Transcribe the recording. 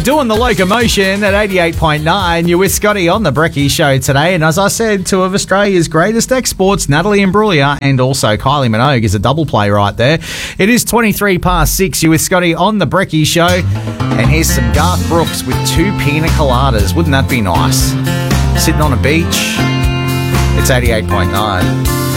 Doing the locomotion at 88.9. You're with Scotty on the Brekkie Show today. And as I said, two of Australia's greatest exports, Natalie Imbruglia and also Kylie Minogue, is a double play right there. It is 23 past 6. You're with Scotty on the Brekkie Show. And here's some Garth Brooks with 2 pina coladas. Wouldn't that be nice? Sitting on a beach. It's 88.9.